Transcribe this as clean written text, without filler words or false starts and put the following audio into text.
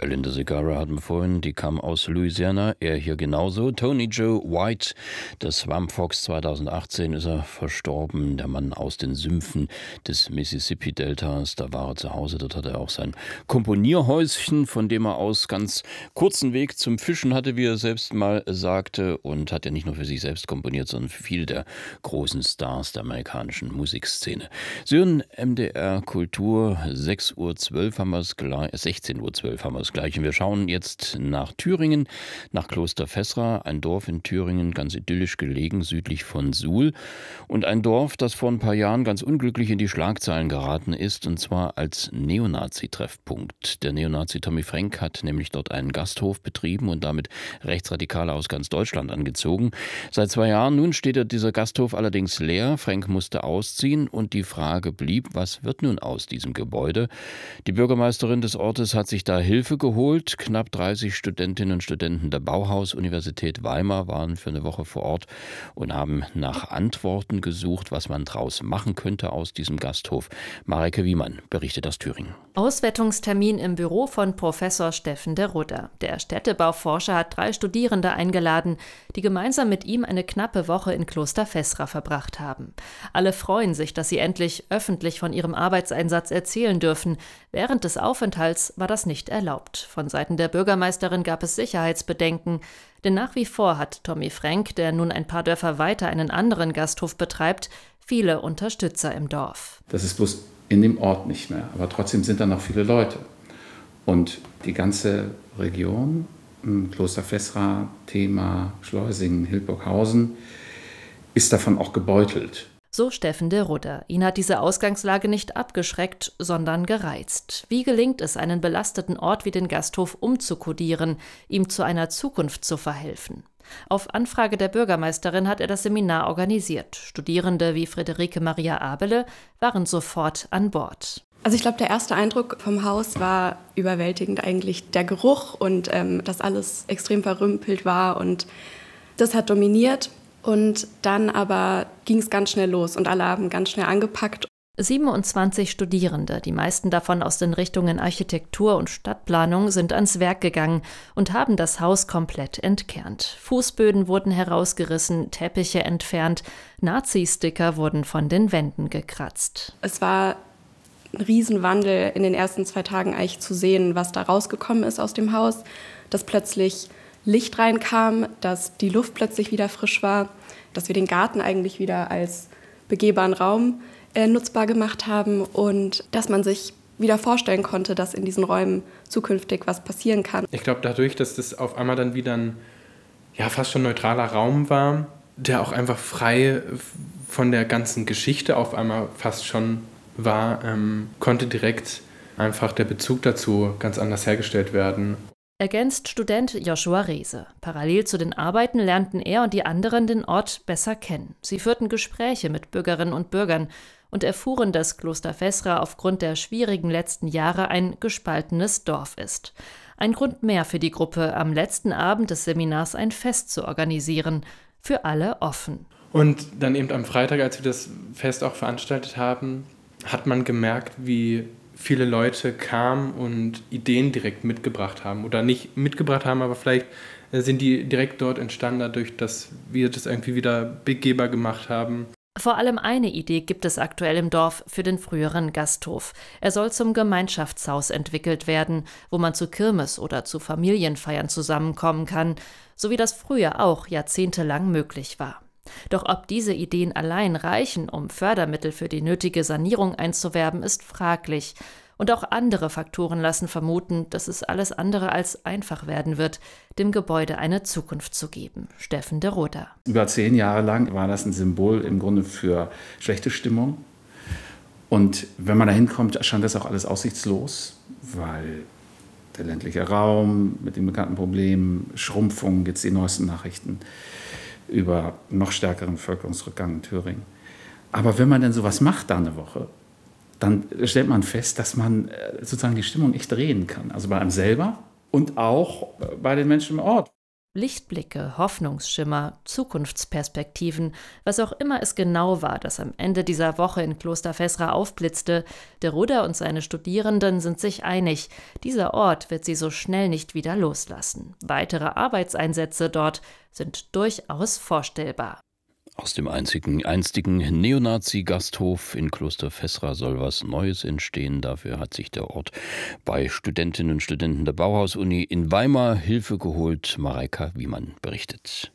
Linda Segarra hatten wir vorhin, die kam aus Louisiana, er hier genauso. Tony Joe White, das Swamp Fox 2018 ist er verstorben, der Mann aus den Sümpfen des Mississippi-Deltas, da war er zu Hause, dort hat er auch sein Komponierhäuschen, von dem er aus ganz kurzen Weg zum Fischen hatte, wie er selbst mal sagte, und hat ja nicht nur für sich selbst komponiert, sondern für viele der großen Stars der amerikanischen Musikszene. Sie hören MDR Kultur, 6:12 Uhr haben wir es gleich, 16:12 Uhr haben wir es gleich. Und wir schauen jetzt nach Thüringen, nach Kloster Fessra, ein Dorf in Thüringen, ganz idyllisch gelegen, südlich von Suhl. Und ein Dorf, das vor ein paar Jahren ganz unglücklich in die Schlagzeilen geraten ist, und zwar als Neonazi-Treffpunkt. Der Neonazi Tommy Frank hat nämlich dort einen Gasthof betrieben und damit Rechtsradikale aus ganz Deutschland angezogen. Seit 2 Jahren nun steht dieser Gasthof allerdings leer. Frank musste ausziehen und die Frage blieb, was wird nun aus diesem Gebäude? Die Bürgermeisterin des Ortes hat sich da Hilfe geholt. Knapp 30 Studentinnen und Studenten der Bauhaus-Universität Weimar waren für eine Woche vor Ort und haben nach Antworten gesucht, was man draus machen könnte aus diesem Gasthof. Mareike Wiemann berichtet aus Thüringen. Auswertungstermin im Büro von Professor Steffen de Rudder. Der Städtebauforscher hat 3 Studierende eingeladen, die gemeinsam mit ihm eine knappe Woche in Kloster Fessra verbracht haben. Alle freuen sich, dass sie endlich öffentlich von ihrem Arbeitseinsatz erzählen dürfen. Während des Aufenthalts war das nicht erlaubt. Von Seiten der Bürgermeisterin gab es Sicherheitsbedenken. Denn nach wie vor hat Tommy Frank, der nun ein paar Dörfer weiter einen anderen Gasthof betreibt, viele Unterstützer im Dorf. Das ist bloß in dem Ort nicht mehr, aber trotzdem sind da noch viele Leute. Und die ganze Region, Kloster Fessra, Thema, Schleusingen, Hildburghausen, ist davon auch gebeutelt. So Steffen de Rudder. Ihn hat diese Ausgangslage nicht abgeschreckt, sondern gereizt. Wie gelingt es, einen belasteten Ort wie den Gasthof umzukodieren, ihm zu einer Zukunft zu verhelfen? Auf Anfrage der Bürgermeisterin hat er das Seminar organisiert. Studierende wie Friederike Maria Abele waren sofort an Bord. Also ich glaube, der erste Eindruck vom Haus war überwältigend eigentlich. Der Geruch und dass alles extrem verrümpelt war und das hat dominiert. Und dann aber ging es ganz schnell los und alle haben ganz schnell angepackt. 27 Studierende, die meisten davon aus den Richtungen Architektur und Stadtplanung, sind ans Werk gegangen und haben das Haus komplett entkernt. Fußböden wurden herausgerissen, Teppiche entfernt, Nazi-Sticker wurden von den Wänden gekratzt. Es war ein Riesenwandel in den ersten 2 Tagen eigentlich zu sehen, was da rausgekommen ist aus dem Haus, dass plötzlich Licht reinkam, dass die Luft plötzlich wieder frisch war, dass wir den Garten eigentlich wieder als begehbaren Raum nutzbar gemacht haben und dass man sich wieder vorstellen konnte, dass in diesen Räumen zukünftig was passieren kann. Ich glaube, dadurch, dass das auf einmal dann wieder ein fast schon neutraler Raum war, der auch einfach frei von der ganzen Geschichte auf einmal fast schon war, konnte direkt einfach der Bezug dazu ganz anders hergestellt werden. Ergänzt Student Joshua Reese. Parallel zu den Arbeiten lernten er und die anderen den Ort besser kennen. Sie führten Gespräche mit Bürgerinnen und Bürgern und erfuhren, dass Kloster Fessra aufgrund der schwierigen letzten Jahre ein gespaltenes Dorf ist. Ein Grund mehr für die Gruppe, am letzten Abend des Seminars ein Fest zu organisieren. Für alle offen. Und dann eben am Freitag, als wir das Fest auch veranstaltet haben, hat man gemerkt, wie viele Leute kamen und Ideen direkt mitgebracht haben. Oder nicht mitgebracht haben, aber vielleicht sind die direkt dort entstanden, dadurch, dass wir das irgendwie wieder begehbar gemacht haben. Vor allem eine Idee gibt es aktuell im Dorf für den früheren Gasthof. Er soll zum Gemeinschaftshaus entwickelt werden, wo man zu Kirmes oder zu Familienfeiern zusammenkommen kann, so wie das früher auch jahrzehntelang möglich war. Doch ob diese Ideen allein reichen, um Fördermittel für die nötige Sanierung einzuwerben, ist fraglich. Und auch andere Faktoren lassen vermuten, dass es alles andere als einfach werden wird, dem Gebäude eine Zukunft zu geben. Steffen de Rudder. Über 10 Jahre lang war das ein Symbol im Grunde für schlechte Stimmung. Und wenn man da hinkommt, scheint das auch alles aussichtslos, weil der ländliche Raum mit den bekannten Problemen, Schrumpfung, jetzt die neuesten Nachrichten über noch stärkeren Bevölkerungsrückgang in Thüringen. Aber wenn man denn sowas macht da eine Woche, dann stellt man fest, dass man sozusagen die Stimmung echt drehen kann. Also bei einem selber und auch bei den Menschen im Ort. Lichtblicke, Hoffnungsschimmer, Zukunftsperspektiven, was auch immer es genau war, das am Ende dieser Woche in Kloster Fessra aufblitzte, de Rudder und seine Studierenden sind sich einig, dieser Ort wird sie so schnell nicht wieder loslassen. Weitere Arbeitseinsätze dort sind durchaus vorstellbar. Aus dem einstigen Neonazi-Gasthof in Kloster Fessra soll was Neues entstehen. Dafür hat sich der Ort bei Studentinnen und Studenten der Bauhaus-Uni in Weimar Hilfe geholt. Mareike Wiemann berichtet.